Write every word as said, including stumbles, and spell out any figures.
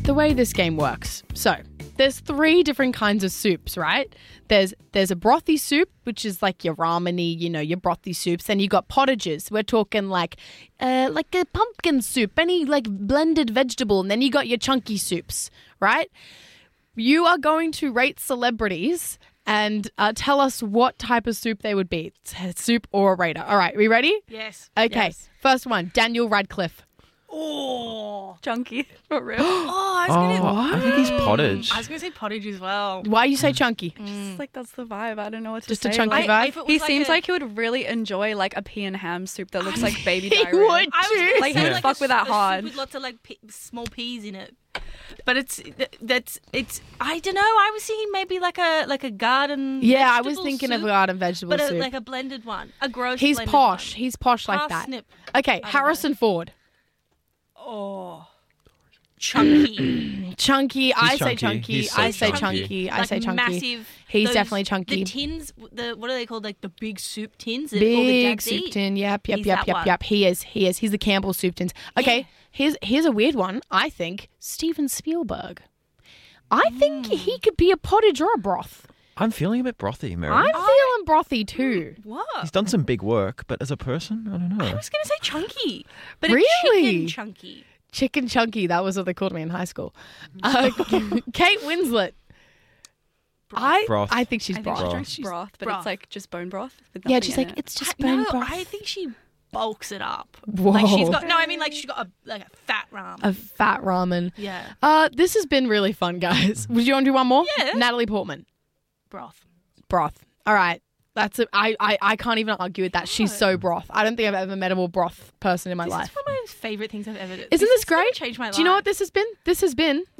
the way this game works. So there's three different kinds of soups, right? There's there's a brothy soup, which is like your ramen-y, you know, your brothy soups. Then you got pottages. We're talking like uh, like a pumpkin soup, any like blended vegetable. And then you got your chunky soups, right? You are going to rate celebrities and uh, tell us what type of soup they would be. Soup or a rater. All right, we ready? Yes. Okay, Yes. first one, Daniel Radcliffe. Oh. Chunky. For real. Oh, I was Oh, gonna. I think he's pottage. I was gonna say pottage as well. Why you say chunky? Just like that's the vibe. I don't know what to Just a say. chunky Like, vibe? if it was He like seems a- like he would really enjoy like a pea and ham soup that looks like baby He diarrhea. would. I was gonna Like, say he'd like fuck a, with that a soup hard. with lots of like pe- small peas in it. But it's that's it's I don't know. I was thinking maybe like a like a garden. Yeah, I was vegetable thinking soup, of garden vegetable but a, soup. like a blended one, a gross. He's blended posh. one. He's posh like Parsnip. that. Okay, know. Harrison Ford. Oh, chunky. Chunky. I say chunky. chunky. He's so I say chunky. chunky. I like say chunky. massive. He's those- definitely chunky. The tins. The what are they called? Like the big soup tins. That all the Big dads soup eat? tin. Yep, yep, He's yep, that yep, one. yep. He is. He is. He's the Campbell soup tins. Okay, Yeah. here's here's a weird one. I think Steven Spielberg. I think Hmm. he could be a pottage or a broth. I'm feeling a bit brothy, Mary. I'm feeling brothy too. What? He's done some big work, but as a person, I don't know. I was gonna say chunky, but Really? a chicken chunky. Chicken chunky. That was what they called me in high school. Uh, Kate Winslet. I Broth. I think she's I think broth. she Broth. drinks broth, but Broth. it's like just bone broth. with Yeah, nothing she's in like, it. it's just I, bone no, broth. I think she bulks it up. Whoa. Like she's got no. I mean, like she's got a like a fat ramen. A fat ramen. yeah, Uh, this has been really fun, guys. Would you want to do one more? Yeah. Natalie Portman. broth. Broth. All right. That's it. I, I, I can't even argue with that. She's so broth. I don't think I've ever met a more broth person in my This life. is one of my favorite things I've ever done. Isn't this is gonna great? Change my life. Do you know what this has been? This has been